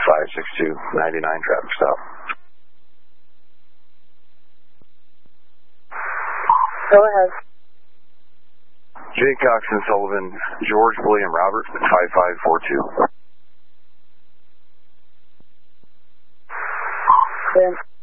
56299 traffic stop. Go ahead. Jay Cox and Sullivan, George William Robert, 5542. Yeah.